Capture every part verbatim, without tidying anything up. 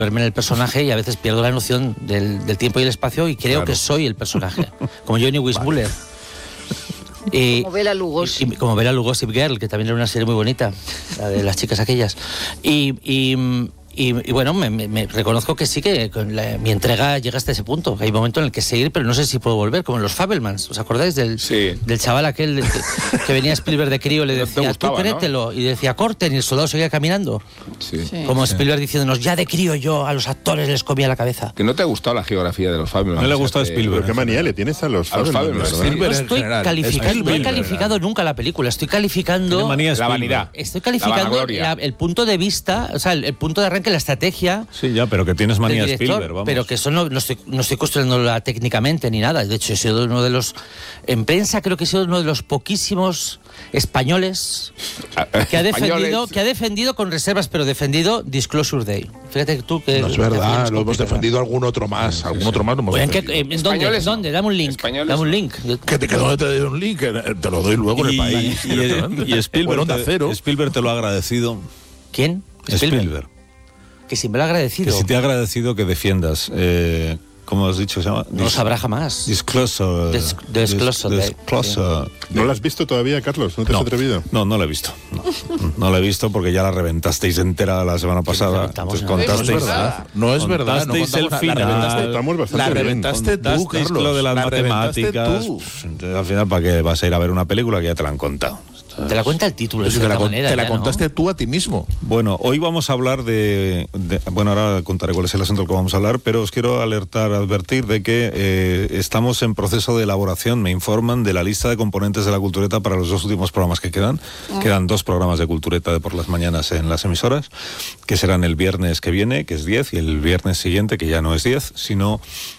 verme en el personaje y a veces pierdo la noción del, del tiempo y el espacio y creo claro. que soy el personaje, como Johnny Weissmuller. Vale. Y, como Bela Lugosi. Y, y, como Bela Lugosi Girl, que también era una serie muy bonita, la de las chicas aquellas. Y... y Y, y bueno, me, me, me reconozco que sí que con la, mi entrega llega hasta ese punto. Hay un momento en el que seguir, pero no sé si puedo volver, como en los Fabelmans. ¿Os acordáis del, sí. del chaval aquel del, que venía Spielberg de crío y le decía, gustaba, tú créetelo, ¿no? Y decía, corten, y el soldado seguía caminando? Sí. Sí. Como Spielberg sí. diciéndonos, ya de crío yo a los actores les comía la cabeza. Que no te ha gustado la geografía de los Fabelmans. No le ha gustado Spielberg. ¿Qué manía le tienes a los, a los Fabelmans? Fabelmans, no estoy calificando, no he calificado nunca la película, estoy calificando la vanidad. Estoy calificando la, el punto de vista, o sea, el, el punto de arranque, la estrategia. Sí, ya, pero que tienes manía director, Spielberg, vamos. Pero que eso no, no, estoy, no estoy construyéndola técnicamente ni nada. De hecho, he sido uno de los... En prensa creo que he sido uno de los poquísimos españoles que ha defendido, que ha defendido con reservas, pero defendido Disclosure Day. Fíjate tú que... No es verdad, lo hemos defendido algún otro más. Sí, algún sí. otro más lo hemos ¿En, qué, ¿en dónde, ¿Dónde? Dame un link. Dame un link. ¿Que te, que ¿Dónde te doy un link? Te lo doy luego y, en el país. Y, y, y Spielberg, te, Spielberg te lo ha agradecido. ¿Quién? Spielberg. Spielberg. Que si me lo ha agradecido. Que si te ha agradecido que defiendas, eh, ¿cómo has dicho? Se llama? No lo sabrá jamás. Disclosure. Dis, disclosure. Dis, disclosure. ¿No lo has visto todavía, Carlos? ¿No te no, has atrevido? No, no lo he visto. No, no lo he visto porque ya la reventasteis entera la semana pasada. Pues contasteis, no es verdad. No es verdad. No contasteis el final. La reventaste tú, Carlos. Lo de las la matemáticas. Pues, al final, ¿para qué vas a ir a ver una película que ya te la han contado? Te la cuenta el título, de la manera. Te la ya, contaste ¿no? tú a ti mismo. Bueno, hoy vamos a hablar de, de... Bueno, ahora contaré cuál es el asunto del que vamos a hablar, pero os quiero alertar, advertir de que eh, estamos en proceso de elaboración, me informan, de la lista de componentes de la Cultureta para los dos últimos programas que quedan. Mm. Quedan dos programas de Cultureta de por las mañanas en las emisoras, que serán el viernes que viene, que es diez, y el viernes siguiente, que ya no es diez, sino...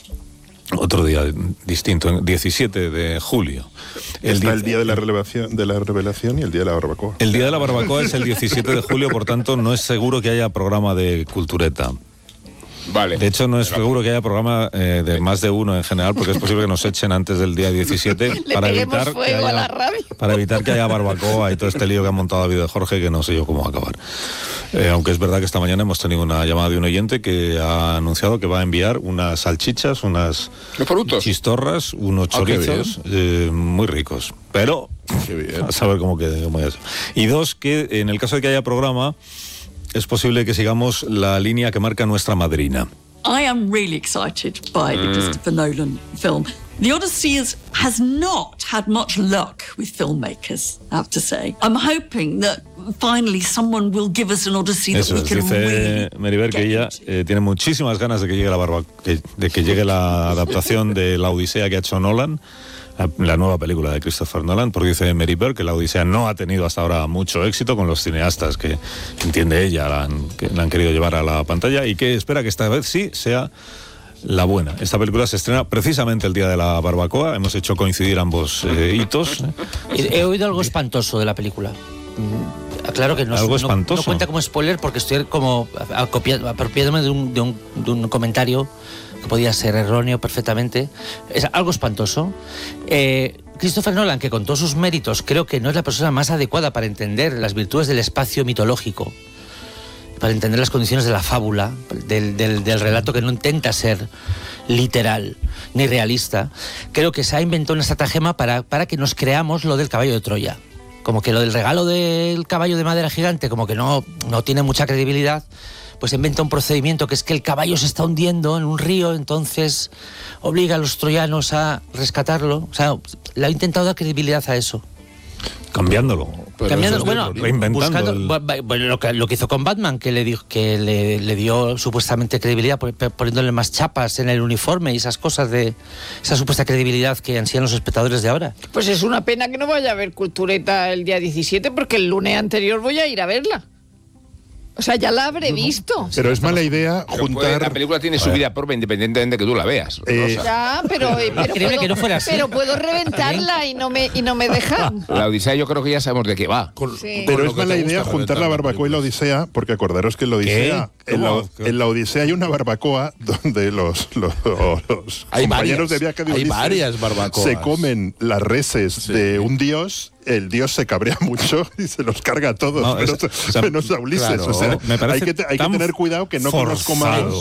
otro día distinto, diecisiete de julio. El Está día, el día de la revelación, de la revelación y el día de la barbacoa. El día de la barbacoa es el diecisiete de julio, por tanto no es seguro que haya programa de Cultureta. Vale. De hecho, no es seguro que haya programa eh, de más de uno en general, porque es posible que nos echen antes del día diecisiete para evitar, que haya, a la radio. para evitar que haya barbacoa y todo este lío que ha montado David de Jorge, que no sé yo cómo va a acabar. Eh, aunque es verdad que esta mañana hemos tenido una llamada de un oyente que ha anunciado que va a enviar unas salchichas, unas chistorras, unos chorizos oh, eh, muy ricos. Pero, qué bien. A saber cómo quede. Cómo es. Y dos, que en el caso de que haya programa, es posible que sigamos la línea que marca nuestra madrina. I am really excited by the Christopher Nolan film. The Odyssey is, has not had much luck with filmmakers, I have to say. I'm hoping that finally someone will give us an Odyssey Eso that we es, can dice really Meribel que ella eh, tiene muchísimas ganas de que llegue la barba, que, de que llegue la adaptación de la Odisea que ha hecho Nolan, la, la nueva película de Christopher Nolan, porque dice Meribel que la Odisea no ha tenido hasta ahora mucho éxito con los cineastas que, entiende ella, la han, que la han querido llevar a la pantalla, y que espera que esta vez sí sea la buena. Esta película se estrena precisamente el día de la barbacoa. Hemos hecho coincidir ambos eh, hitos. He, he oído algo espantoso de la película. Claro que no, algo no, espantoso. No cuenta como spoiler porque estoy como apropiándome de un, de, un, de un comentario que podía ser erróneo perfectamente. Es algo espantoso. Eh, Christopher Nolan, que con todos sus méritos creo que no es la persona más adecuada para entender las virtudes del espacio mitológico, para entender las condiciones de la fábula, del, del, del relato que no intenta ser literal ni realista. Creo que se ha inventado una estratagema para, para que nos creamos lo del caballo de Troya. Como que lo del regalo del caballo de madera gigante como que no, no tiene mucha credibilidad, pues inventa un procedimiento que es que el caballo se está hundiendo en un río, entonces obliga a los troyanos a rescatarlo. O sea, le ha intentado dar credibilidad a eso. Cambiándolo. Cambiándolo, bueno, reinventando buscando, el... bueno, lo que, lo que hizo con Batman, que le dijo que le, le dio supuestamente credibilidad poniéndole más chapas en el uniforme y esas cosas de esa supuesta credibilidad que ansían los espectadores de ahora. Pues es una pena que no vaya a haber Cultureta el día diecisiete, porque el lunes anterior voy a ir a verla. O sea, ya la habré visto. Pero es mala idea juntar... Puede, la película tiene su vida propia independientemente de que tú la veas. Eh, ya, pero, eh, pero, puedo, que no fuera así. pero puedo reventarla y no me y no me dejan. La Odisea yo creo que ya sabemos de qué va. Con, sí. Pero es mala idea juntar la barbacoa y la Odisea, porque acordaros que en la Odisea, en la, en la Odisea hay una barbacoa donde los, los, los hay compañeros varias, de viaje de Ulises hay varias barbacoas. se comen las reses sí. de un dios el dios se cabrea mucho y se los carga a todos, No, menos, es- o sea, menos a Ulises. claro, o sea, me parece hay que, te- hay que tan tener cuidado que no conozco más. forzado.